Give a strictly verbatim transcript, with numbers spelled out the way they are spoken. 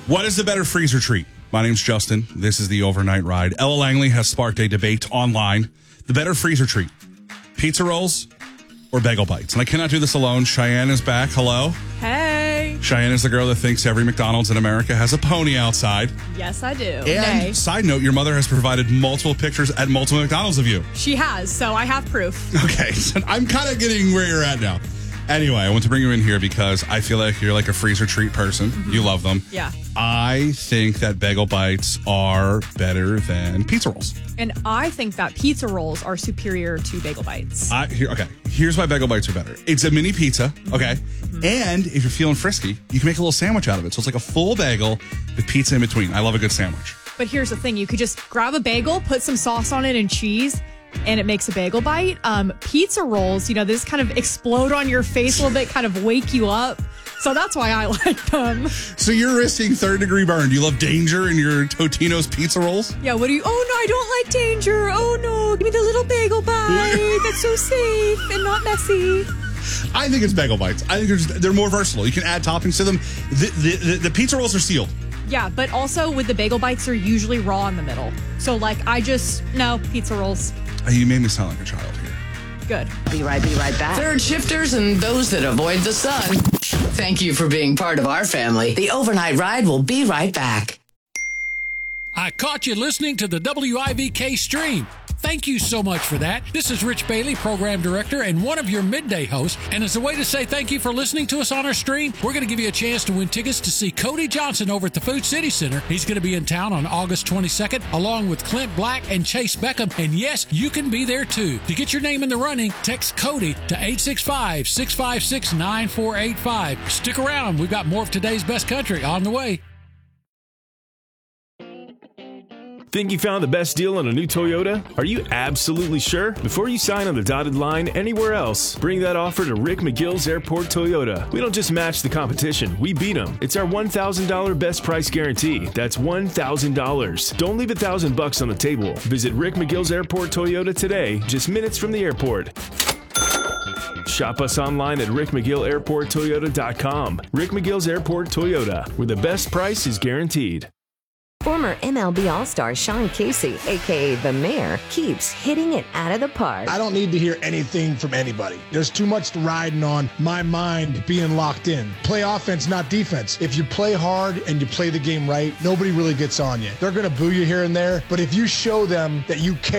What is the better freezer treat? My name's Justin. This is the Overnight Ride. Ella Langley has sparked a debate online. The better freezer treat, pizza rolls or bagel bites? And I cannot do this alone. Cheyenne is back. Hello. Hey. Cheyenne is the girl that thinks every McDonald's in America has a pony outside. Yes, I do. And Nay. side note, your mother has provided multiple pictures at multiple McDonald's of you. She has, so I have proof. Okay, so I'm kind of getting where you're at now. Anyway, I want to bring you in here because I feel like you're like a freezer treat person. Mm-hmm. You love them. Yeah. I think that bagel bites are better than pizza rolls. And I think that pizza rolls are superior to bagel bites. I, here, okay, here's why bagel bites are better. It's a mini pizza, okay? Mm-hmm. And if you're feeling frisky, you can make a little sandwich out of it. So it's like a full bagel with pizza in between. I love a good sandwich. But here's the thing. You could just grab a bagel, put some sauce on it and cheese, and it makes a bagel bite. Um, pizza rolls, you know, they just kind of explode on your face a little bit, kind of wake you up. So that's why I like them. So you're risking third degree burn. Do you love danger in your Totino's pizza rolls? Yeah, what do you, oh no, I don't like danger. Oh no, give me the little bagel bite. That's so safe and not messy. I think it's bagel bites. I think they're, just, they're more versatile. You can add toppings to them. The, the, the, the pizza rolls are sealed. Yeah, but also with the bagel bites, they're usually raw in the middle. So like, I just, no, pizza rolls. You made me sound like a child here. Good. Be right, be right back. Third shifters and those that avoid the sun. Thank you for being part of our family. The Overnight Ride will be right back. I caught you listening to the W I V K stream. Thank you so much for that. This is Rich Bailey, Program Director and one of your midday hosts. And as a way to say thank you for listening to us on our stream, we're going to give you a chance to win tickets to see Cody Johnson over at the Food City Center. He's going to be in town on August twenty-second, along with Clint Black and Chase Beckham. And yes, you can be there too. To get your name in the running, text Cody to eight six five, six five six, nine four eight five. Stick around. We've got more of today's best country on the way. Think you found the best deal on a new Toyota? Are you absolutely sure? Before you sign on the dotted line anywhere else, bring that offer to Rick McGill's Airport Toyota. We don't just match the competition, we beat them. It's our one thousand dollars best price guarantee. That's one thousand dollars. Don't leave a thousand bucks on the table. Visit Rick McGill's Airport Toyota today, just minutes from the airport. Shop us online at rick mcgill airport toyota dot com. Rick McGill's Airport Toyota, where the best price is guaranteed. Former M L B All-Star Sean Casey, a k a. The Mayor, keeps hitting it out of the park. I don't need to hear anything from anybody. There's too much riding on my mind being locked in. Play offense, not defense. If you play hard and you play the game right, nobody really gets on you. They're going to boo you here and there, but if you show them that you care,